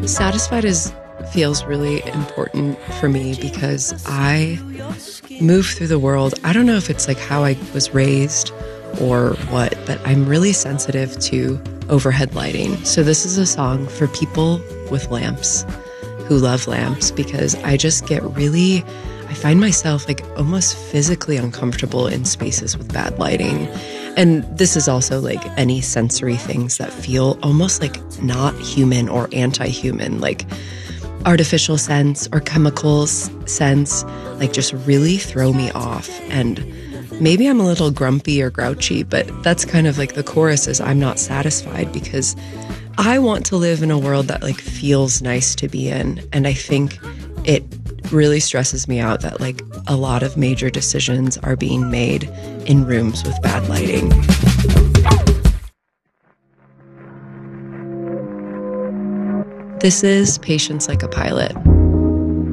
Feels really important for me because I move through the world. I don't know if it's like how I was raised or what, but I'm really sensitive to overhead lighting. So this is a song for people with lamps, who love lamps, because I find myself like almost physically uncomfortable in spaces with bad lighting. And this is also like any sensory things that feel almost like not human or anti-human, like artificial scents or chemicals scents, like just really throw me off. And maybe I'm a little grumpy or grouchy, but that's kind of like the chorus is I'm not satisfied because I want to live in a world that like feels nice to be in. And I think it really stresses me out that like a lot of major decisions are being made in rooms with bad lighting. This is Patience Like a Pilot.